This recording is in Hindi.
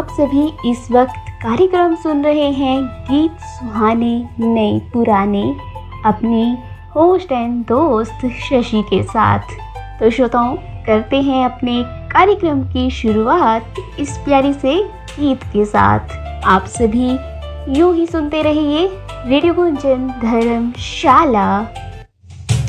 आप सभी इस वक्त कार्यक्रम सुन रहे हैं गीत सुहाने नए पुराने, अपने होस्ट एंड दोस्त शशि के साथ। तो श्रोताओं, करते हैं अपने कार्यक्रम की शुरुआत इस प्यारी से गीत के साथ। आप सभी यूं ही सुनते रहिए रेडियो गुंजन धर्मशाला।